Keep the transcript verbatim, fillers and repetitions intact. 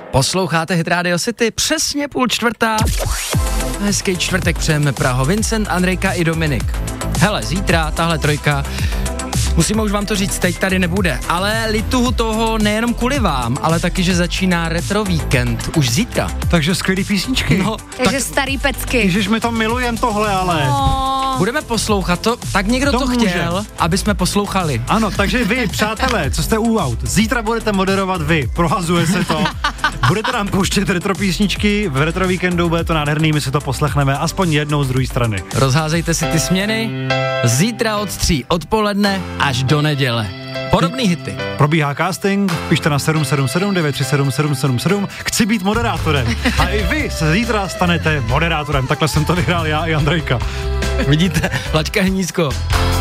Posloucháte Hit Radio City, přesně půl čtvrtá. Hezký čtvrtek přejeme Praho. Vincent, Andrejka i Dominik. Hele, zítra tahle trojka, musím už vám to říct, teď tady nebude, ale lituhu toho nejenom kvůli vám, ale taky, že začíná retro víkend už zítra. Takže skvělý písničky. No, Takže tak starý pecky. Ježiš, my to milujem tohle, ale... No. budeme poslouchat to, tak někdo to, To to může. chtěl, aby jsme poslouchali. Ano, takže vy, přátelé, co jste u aut, zítra budete moderovat vy, prohazuje se to. Budete nám pouštět retro písničky, v retro víkendu bude to nádherný, my si to poslechneme aspoň jednou z druhé strany. Rozházejte si ty směny, zítra od tří odpoledne až do neděle. Podobný hity. Probíhá casting, pište na sedm sedm sedm devět tři sedm sedm sedm sedm, chci být moderátorem. A i vy se zítra stanete moderátorem, takhle jsem to vyhrál já i Andrejka. Vidíte, laťka je nízko.